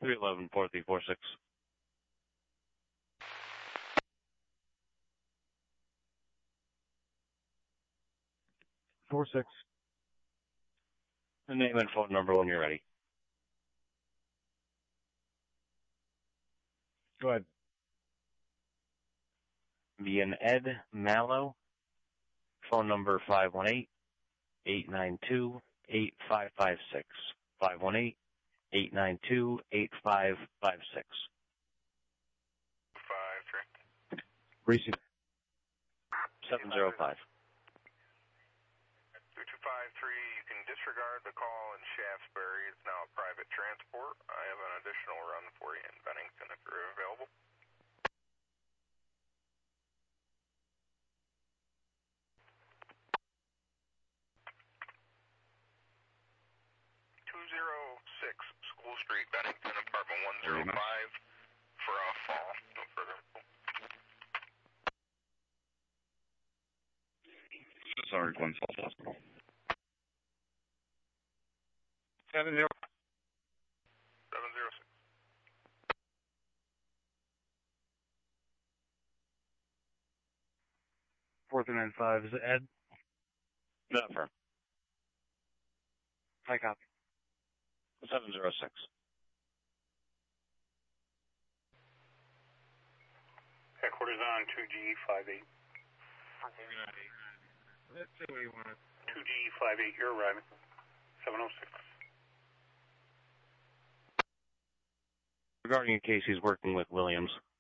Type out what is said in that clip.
311 4346. 46. The name and phone number when you're ready. Go ahead. Be an Ed Mallow. Phone number 518-892-8556. 518-892-8556. 53. Receive. 705. 2253, you can disregard the call in Shaftesbury. It's now a private transport. I have an additional run for you in Bennington if you're available. School Street, Bennington, apartment 105 for a fall. No further. Sorry, Glen Falls Hospital. 706. 706. Fourth and 95. Is it Ed? No, firm. High copy. 706. Headquarters on 2G58. Let's see what you want. 2G58, you're arriving. 706. Regarding a case he's working with Williams.